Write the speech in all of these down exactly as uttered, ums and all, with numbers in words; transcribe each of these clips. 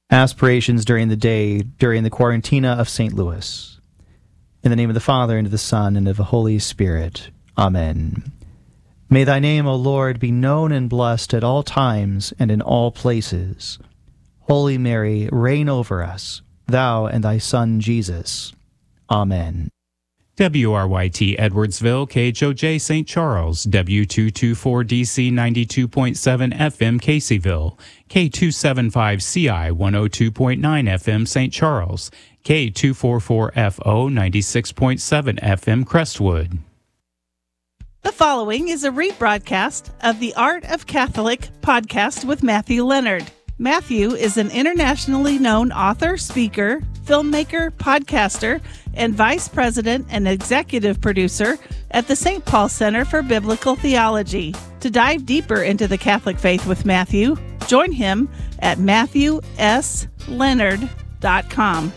Aspirations during the day, during the Quarantina of Saint Louis. In the name of the Father, and of the Son, and of the Holy Spirit. Amen. May thy name, O Lord, be known and blessed at all times and in all places. Holy Mary, reign over us, thou and thy Son Jesus. Amen. W R Y T Edwardsville, K H O J Saint Charles, W two twenty-four D C ninety-two point seven F M Caseyville, K two seventy-five C I one oh two point nine F M Saint Charles, K two forty-four F O ninety-six point seven F M Crestwood. The following is a rebroadcast of the Art of Catholic podcast with Matthew Leonard. Matthew is an internationally known author, speaker, filmmaker, podcaster, and vice president and executive producer at the Saint Paul Center for Biblical Theology. To dive deeper into the Catholic faith with Matthew, join him at matthew s leonard dot com.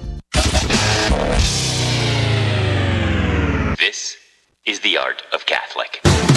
This is the Art of Catholic.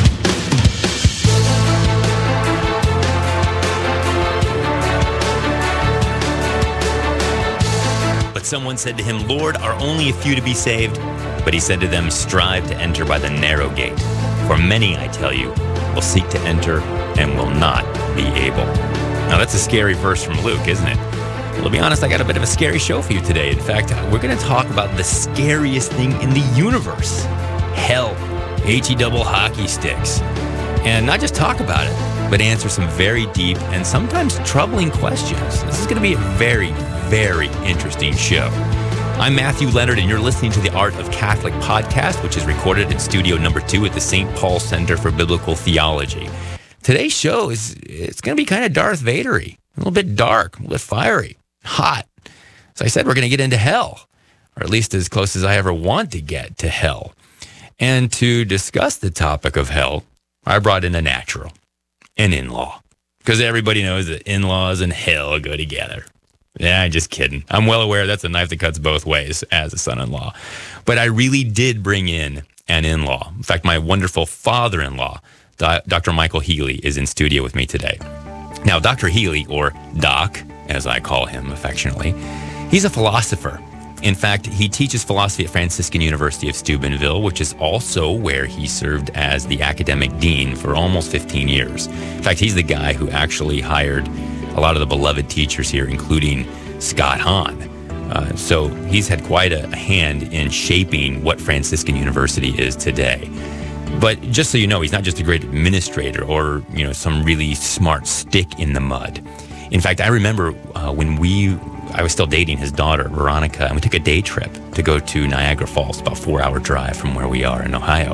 But someone said to him, Lord, are only a few to be saved? But he said to them, strive to enter by the narrow gate. For many, I tell you, will seek to enter and will not be able. Now that's a scary verse from Luke, isn't it? Well, to be honest, I got a bit of a scary show for you today. In fact, we're going to talk about the scariest thing in the universe. Hell. H-E double hockey sticks. And not just talk about it, but answer some very deep and sometimes troubling questions. This is going to be a very, very interesting show. I'm Matthew Leonard, and you're listening to the Art of Catholic podcast, which is recorded in studio number two at the Saint Paul Center for Biblical Theology. Today's show is it's going to be kind of Darth Vader-y, a little bit dark, a little bit fiery, hot. As I said, we're going to get into hell, or at least as close as I ever want to get to hell. And to discuss the topic of hell, I brought in a natural, an in-law, because everybody knows that in-laws and hell go together. Yeah, just kidding. I'm well aware that's a knife that cuts both ways as a son-in-law. But I really did bring in an in-law. In fact, my wonderful father-in-law, Doctor Michael Healy, is in studio with me today. Now, Doctor Healy, or Doc, as I call him affectionately, he's a philosopher. In fact, he teaches philosophy at Franciscan University of Steubenville, which is also where he served as the academic dean for almost fifteen years. In fact, he's the guy who actually hired a lot of the beloved teachers here, including Scott Hahn. Uh, so he's had quite a hand in shaping what Franciscan University is today. But just so you know, he's not just a great administrator or, you know, some really smart stick in the mud. In fact, I remember uh, when we, I was still dating his daughter, Veronica, and we took a day trip to go to Niagara Falls, about a four-hour drive from where we are in Ohio.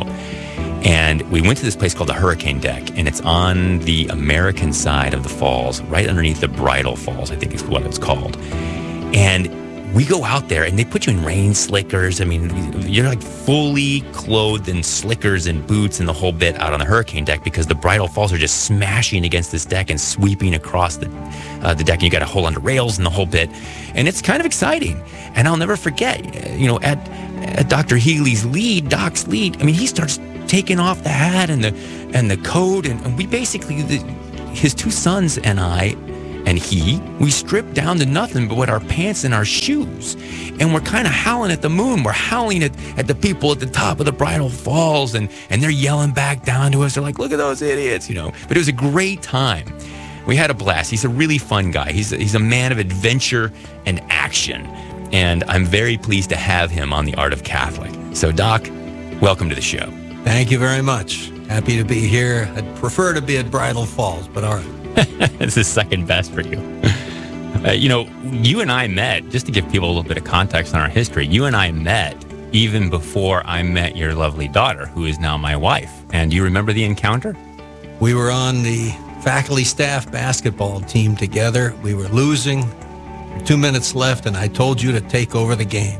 And we went to this place called the Hurricane Deck, and it's on the American side of the falls, right underneath the Bridal Falls, I think is what it's called. And we go out there, and they put you in rain slickers. I mean, you're like fully clothed in slickers and boots and the whole bit out on the Hurricane Deck because the Bridal Falls are just smashing against this deck and sweeping across the uh, the deck, and you got to hold onto rails and the whole bit. And it's kind of exciting. And I'll never forget, you know, at, at Doctor Healy's lead, Doc's lead, I mean, he starts taking off the hat and the and the coat, and, and we basically, the, his two sons and I and he, we stripped down to nothing but what our pants and our shoes. And we're kind of howling at the moon. We're howling at, at the people at the top of the Bridal Falls, and, and they're yelling back down to us. They're like, look at those idiots, you know. But it was a great time. We had a blast. He's a really fun guy. He's a, he's a man of adventure and action. And I'm very pleased to have him on the Art of Catholic. So, Doc, welcome to the show. Thank you very much. Happy to be here. I'd prefer to be at Bridal Falls, but all right. This is second best for you. Uh, you know, you and I met, just to give people a little bit of context on our history, you and I met even before I met your lovely daughter, who is now my wife. And do you remember the encounter? We were on the faculty staff basketball team together. We were losing. Two minutes left, and I told you to take over the game.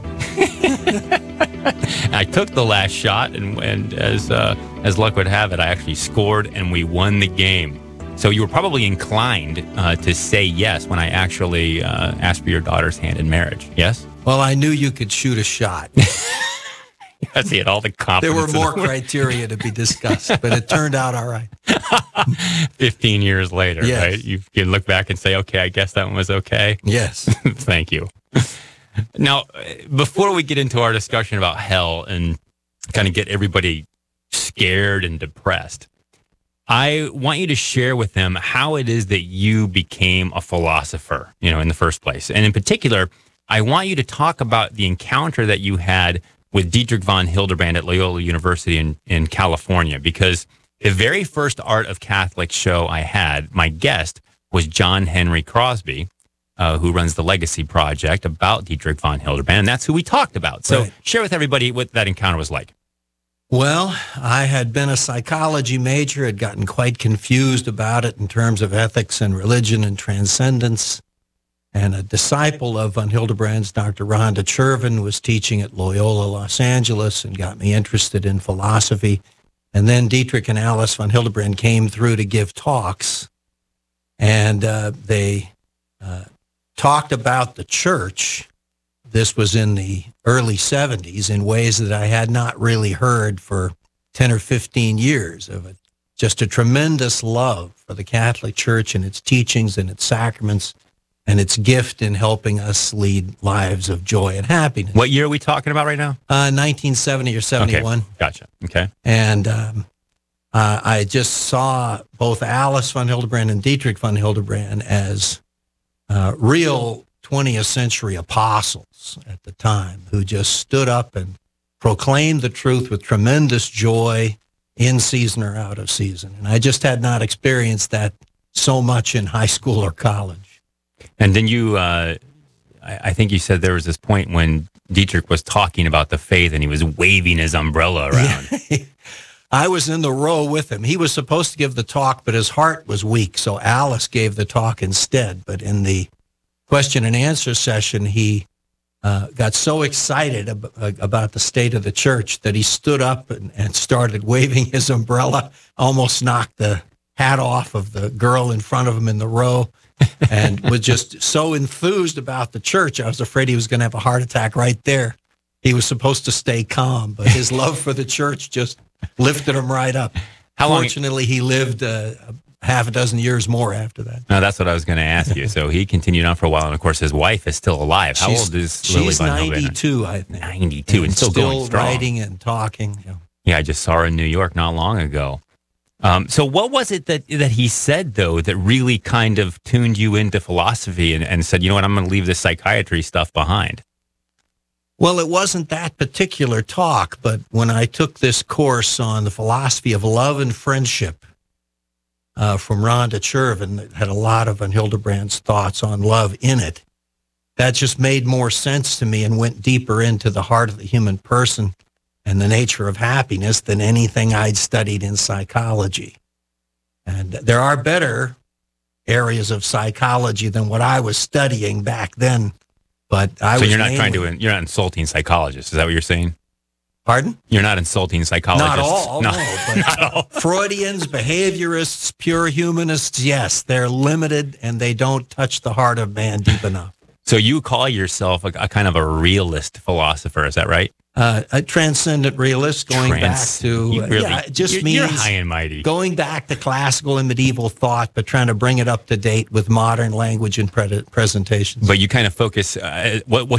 I took the last shot, and, and as uh, as luck would have it, I actually scored, and we won the game. So you were probably inclined uh, to say yes when I actually uh, asked for your daughter's hand in marriage. Yes? Well, I knew you could shoot a shot. I see it, all the confidence. There were more criteria to be discussed, but it turned out all right. fifteen years later, Yes. right? You can look back and say, okay, I guess that one was okay. Yes. Thank you. Now, before we get into our discussion about hell and kind of get everybody scared and depressed, I want you to share with them how it is that you became a philosopher, you know, in the first place. And in particular, I want you to talk about the encounter that you had with Dietrich von Hildebrand at Loyola University in, in California, because the very first Art of Catholic show I had, my guest was John Henry Crosby, uh, who runs the Legacy Project about Dietrich von Hildebrand, and that's who we talked about. So Right. share with everybody what that encounter was like. Well, I had been a psychology major, had gotten quite confused about it in terms of ethics and religion and transcendence. And a disciple of von Hildebrand's, Doctor Rhonda Chervin, was teaching at Loyola, Los Angeles, and got me interested in philosophy. And then Dietrich and Alice von Hildebrand came through to give talks, and uh, they uh, talked about the church. This was in the early seventies in ways that I had not really heard for ten or fifteen years of it. Just a tremendous love for the Catholic Church and its teachings and its sacraments and its gift in helping us lead lives of joy and happiness. What year are we talking about right now? Uh, nineteen seventy or seventy-one. Okay, gotcha. Okay. And um, uh, I just saw both Alice von Hildebrand and Dietrich von Hildebrand as uh, real twentieth century apostles at the time who just stood up and proclaimed the truth with tremendous joy in season or out of season. And I just had not experienced that so much in high school or college. And then you, uh, I, I think you said there was this point when Dietrich was talking about the faith and he was waving his umbrella around. I was in the row with him. He was supposed to give the talk, but his heart was weak, so Alice gave the talk instead. But in the question and answer session, he uh, got so excited ab- about the state of the church that he stood up and, and started waving his umbrella, almost knocked the hat off of the girl in front of him in the row, and was just so enthused about the church. I was afraid he was going to have a heart attack right there. He was supposed to stay calm, but his love for the church just lifted him right up. How long- Fortunately, he lived uh, half a dozen years more after that. No, that's what I was going to ask you. So he continued on for a while, and of course, his wife is still alive. How She's- old is Lily She's von Hildebrand? ninety-two, I think. ninety-two, and still, going strong. writing and talking. Yeah. Yeah, I just saw her in New York not long ago. Um, so what was it that that he said, though, that really kind of tuned you into philosophy and, and said, you know what, I'm going to leave this psychiatry stuff behind? Well, it wasn't that particular talk, but when I took this course on the philosophy of love and friendship uh, from Rhonda Chervin, that had a lot of von Hildebrand's thoughts on love in it, that just made more sense to me and went deeper into the heart of the human person and the nature of happiness than anything I'd studied in psychology. And there are better areas of psychology than what I was studying back then. But I So was you're not trying mainly- to, you're not insulting psychologists. Is that what you're saying? Pardon? You're not insulting psychologists. Not all, no. but Not all. Freudians, behaviorists, pure humanists, yes, they're limited and they don't touch the heart of man deep enough. So you call yourself a, a kind of a realist philosopher, is that right? Uh, a transcendent realist, going Trans- back to, you really- yeah, it just you're, means you're high and mighty. going back to classical and medieval thought, but trying to bring it up to date with modern language and pre- presentations. But you kind of focus, uh, what, what